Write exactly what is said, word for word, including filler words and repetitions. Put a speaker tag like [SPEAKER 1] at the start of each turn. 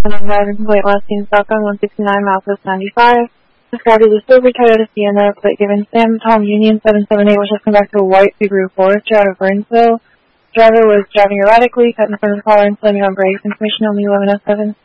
[SPEAKER 1] and driving complaint last seen southbound one sixty-nine, Southwest ninety-five. Described as a silver Toyota Sienna, plate given Sam Tom Union seven seven eight, which has come back to a white Subaru Forester out of Burnsville. Driver was driving erratically, cut in front of the car and slamming on brakes. Information only eleven oh seven.